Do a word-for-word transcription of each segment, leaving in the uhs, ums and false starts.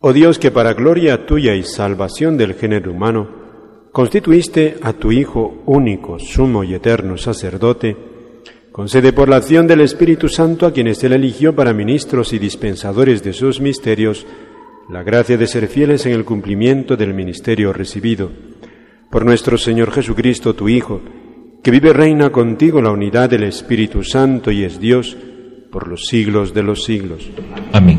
Oh Dios, que para gloria tuya y salvación del género humano, constituiste a tu Hijo único, sumo y eterno sacerdote, concede por la acción del Espíritu Santo a quienes Él eligió para ministros y dispensadores de sus misterios, la gracia de ser fieles en el cumplimiento del ministerio recibido. Por nuestro Señor Jesucristo, tu Hijo, que vive y reina contigo en la unidad del Espíritu Santo y es Dios por los siglos de los siglos. Amén.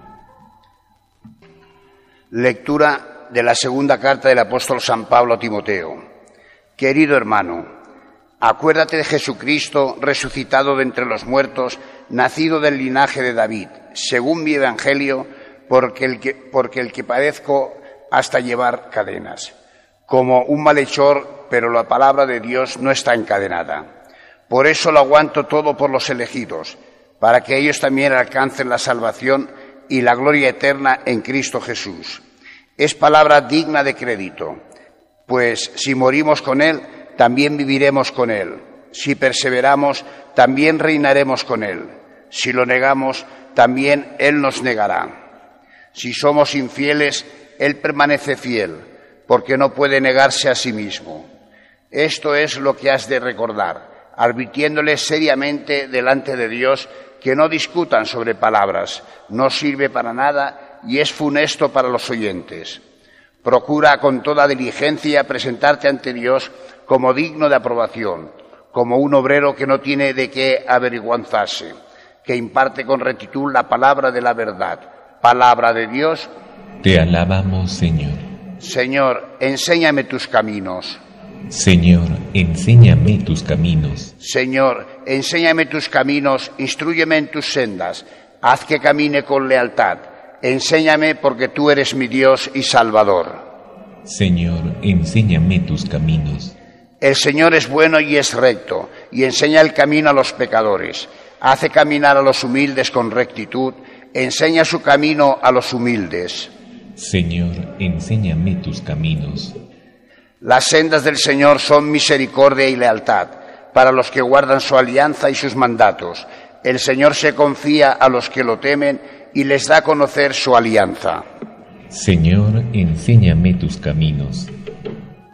Lectura de la segunda carta del apóstol San Pablo a Timoteo. Querido hermano, acuérdate de Jesucristo resucitado de entre los muertos, nacido del linaje de David, según mi evangelio, porque el que, porque el que padezco hasta llevar cadenas, como un malhechor, pero la palabra de Dios no está encadenada. Por eso lo aguanto todo por los elegidos, para que ellos también alcancen la salvación y la gloria eterna en Cristo Jesús. Es palabra digna de crédito, pues si morimos con Él, también viviremos con Él. Si perseveramos, también reinaremos con Él. Si lo negamos, también Él nos negará. Si somos infieles, Él permanece fiel, porque no puede negarse a sí mismo. Esto es lo que has de recordar, advirtiéndole seriamente delante de Dios que no discutan sobre palabras, no sirve para nada y es funesto para los oyentes. Procura con toda diligencia presentarte ante Dios como digno de aprobación, como un obrero que no tiene de qué avergüenzarse, que imparte con rectitud la palabra de la verdad. Palabra de Dios. Te alabamos, Señor. Señor, enséñame tus caminos. Señor, enséñame tus caminos. Señor, enséñame tus caminos, instrúyeme en tus sendas, haz que camine con lealtad. Enséñame porque tú eres mi Dios y Salvador. Señor, enséñame tus caminos. El Señor es bueno y es recto, y enseña el camino a los pecadores. Hace caminar a los humildes con rectitud, enseña su camino a los humildes. Señor, enséñame tus caminos. Las sendas del Señor son misericordia y lealtad para los que guardan su alianza y sus mandatos. El Señor se confía a los que lo temen y les da a conocer su alianza. Señor, enséñame tus caminos.